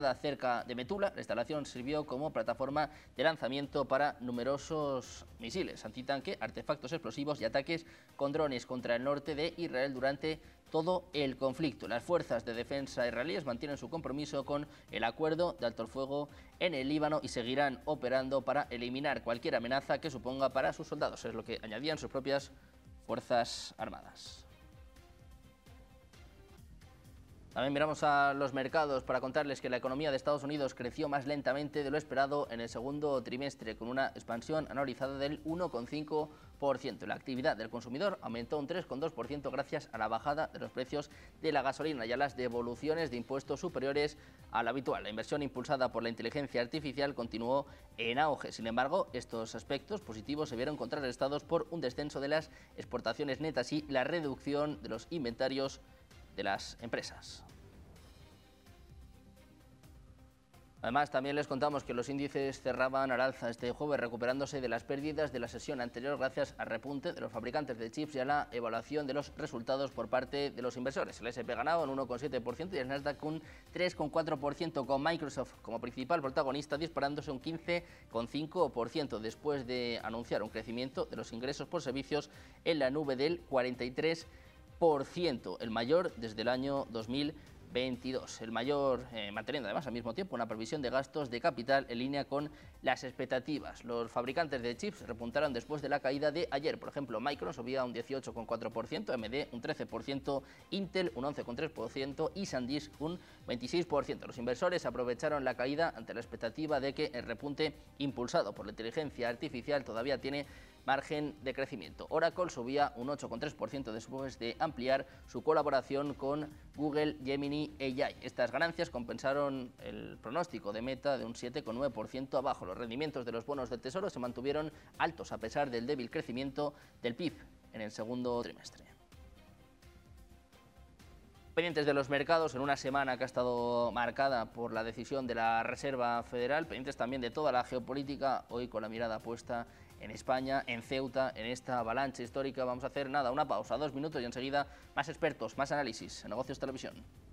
cerca de Metula. La instalación sirvió como plataforma de lanzamiento para numerosos misiles antitanque, artefactos explosivos y ataques con drones contra el norte de Israel durante todo el conflicto. Las fuerzas de defensa israelíes mantienen su compromiso con el acuerdo de alto el fuego en el Líbano y seguirán operando para eliminar cualquier amenaza que suponga para sus soldados. Es lo que añadían sus propias fuerzas armadas. También miramos a los mercados para contarles que la economía de Estados Unidos creció más lentamente de lo esperado en el segundo trimestre, con una expansión anualizada del 1,5%. La actividad del consumidor aumentó un 3,2% gracias a la bajada de los precios de la gasolina y a las devoluciones de impuestos superiores a lo habitual. La inversión impulsada por la inteligencia artificial continuó en auge. Sin embargo, estos aspectos positivos se vieron contrarrestados por un descenso de las exportaciones netas y la reducción de los inventarios de las empresas. Además, también les contamos que los índices cerraban al alza este jueves, recuperándose de las pérdidas de la sesión anterior gracias al repunte de los fabricantes de chips y a la evaluación de los resultados por parte de los inversores. El S&P ganaba un 1,7% y el Nasdaq un 3,4%, con Microsoft como principal protagonista disparándose un 15,5% después de anunciar un crecimiento de los ingresos por servicios en la nube del 43%. El mayor desde el año 2022. El mayor, manteniendo además al mismo tiempo una previsión de gastos de capital en línea con las expectativas. Los fabricantes de chips repuntaron después de la caída de ayer. Por ejemplo, Micron subía un 18,4%, AMD un 13%, Intel un 11,3% y SanDisk un 26%. Los inversores aprovecharon la caída ante la expectativa de que el repunte impulsado por la inteligencia artificial todavía tiene margen de crecimiento. Oracle subía un 8,3% después de ampliar su colaboración con Google Gemini AI. Estas ganancias compensaron el pronóstico de Meta de un 7,9% abajo. Los rendimientos de los bonos del Tesoro se mantuvieron altos a pesar del débil crecimiento del PIB en el segundo trimestre. Pendientes de los mercados en una semana que ha estado marcada por la decisión de la Reserva Federal, pendientes también de toda la geopolítica, hoy con la mirada puesta en España, en Ceuta, en esta avalancha histórica. Vamos a hacer una pausa, 2 minutos y enseguida más expertos, más análisis en Negocios Televisión.